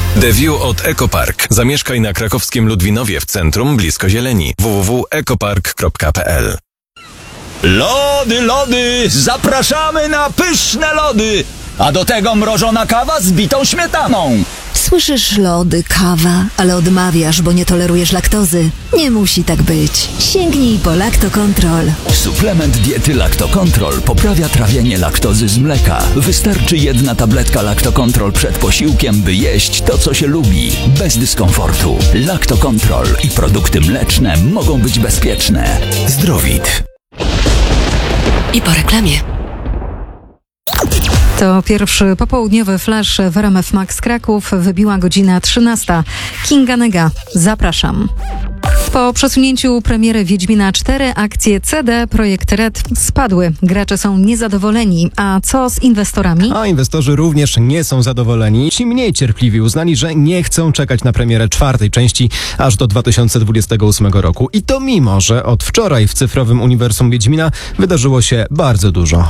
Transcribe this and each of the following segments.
The View od Ekopark. Zamieszkaj na krakowskim Ludwinowie w centrum, blisko zieleni. www.ekopark.pl. Lody, zapraszamy na pyszne lody! A do tego mrożona kawa z bitą śmietaną. Słyszysz, lody, kawa, ale odmawiasz, bo nie tolerujesz laktozy. Nie musi tak być. Sięgnij po Lactocontrol. Suplement diety Lactocontrol poprawia trawienie laktozy z mleka. Wystarczy jedna tabletka Lactocontrol przed posiłkiem, by jeść to, co się lubi, bez dyskomfortu. Lactocontrol i produkty mleczne mogą być bezpieczne. Zdrowit. I po reklamie. To pierwszy popołudniowy flash w RMF Max Kraków. Wybiła godzina 13. Kinga Nega. Zapraszam. Po przesunięciu premiery Wiedźmina 4 akcje CD Projekt Red spadły. Gracze są niezadowoleni. A co z inwestorami? A inwestorzy również nie są zadowoleni. Ci mniej cierpliwi uznali, że nie chcą czekać na premierę czwartej części aż do 2028 roku. I to mimo, że od wczoraj w cyfrowym uniwersum Wiedźmina wydarzyło się bardzo dużo.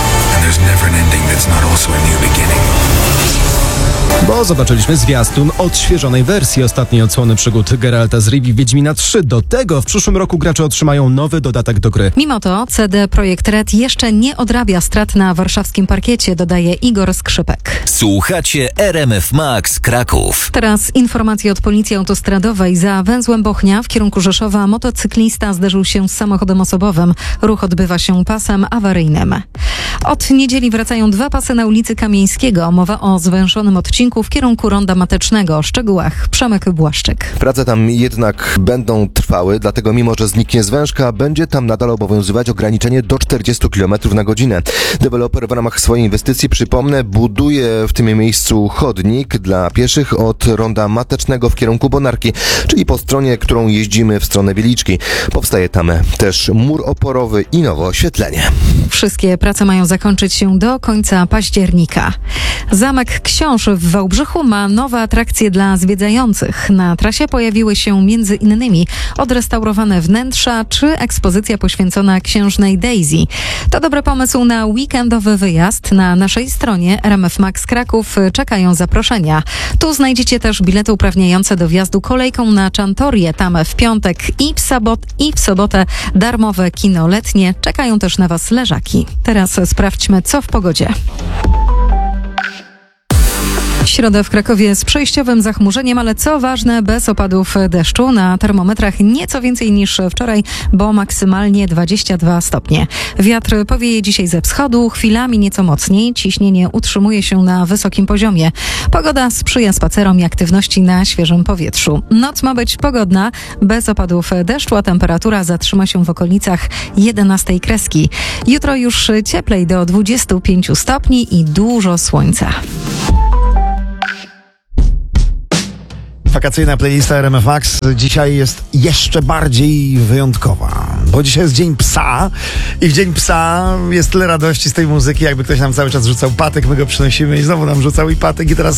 Bo zobaczyliśmy zwiastun odświeżonej wersji ostatniej odsłony przygód Geralta z Rivii Wiedźmina 3. Do tego w przyszłym roku gracze otrzymają nowy dodatek do gry. Mimo to CD Projekt Red jeszcze nie odrabia strat na warszawskim parkiecie, dodaje Igor Skrzypek. Słuchacie RMF Max Kraków. Teraz informacje od Policji Autostradowej. Za węzłem Bochnia w kierunku Rzeszowa motocyklista zderzył się z samochodem osobowym. Ruch odbywa się pasem awaryjnym. Od niedzieli wracają 2 pasy na ulicy Kamieńskiego. Mowa o zwęszonym odcinku w kierunku Ronda Matecznego. O szczegółach Przemek Błaszczyk. Prace tam jednak będą trwały, dlatego mimo, że zniknie zwężka, będzie tam nadal obowiązywać ograniczenie do 40 km na godzinę. Deweloper w ramach swojej inwestycji, przypomnę, buduje w tym miejscu chodnik dla pieszych od Ronda Matecznego w kierunku Bonarki, czyli po stronie, którą jeździmy w stronę Wieliczki. Powstaje tam też mur oporowy i nowe oświetlenie. Wszystkie prace mają zakończyć się do końca października. Zamek Książ w Wałbrzychu ma nowe atrakcje dla zwiedzających. Na trasie pojawiły się między innymi odrestaurowane wnętrza czy ekspozycja poświęcona księżnej Daisy. To dobry pomysł na weekendowy wyjazd. Na naszej stronie RMF Max Kraków czekają zaproszenia. Tu znajdziecie też bilety uprawniające do wjazdu kolejką na Czantorię. Tam w piątek i w sobotę darmowe kino letnie. Czekają też na Was leżaki. Teraz sprawdźmy, co w pogodzie. Środa w Krakowie z przejściowym zachmurzeniem, ale co ważne, bez opadów deszczu. Na termometrach nieco więcej niż wczoraj, bo maksymalnie 22 stopnie. Wiatr powieje dzisiaj ze wschodu, chwilami nieco mocniej. Ciśnienie utrzymuje się na wysokim poziomie. Pogoda sprzyja spacerom i aktywności na świeżym powietrzu. Noc ma być pogodna, bez opadów deszczu, a temperatura zatrzyma się w okolicach 11 kreski. Jutro już cieplej do 25 stopni i dużo słońca. Wakacyjna playlista RMF Max dzisiaj jest jeszcze bardziej wyjątkowa, bo dzisiaj jest Dzień Psa i w Dzień Psa jest tyle radości z tej muzyki, jakby ktoś nam cały czas rzucał patyk, my go przynosimy i znowu nam rzucał i patyk i teraz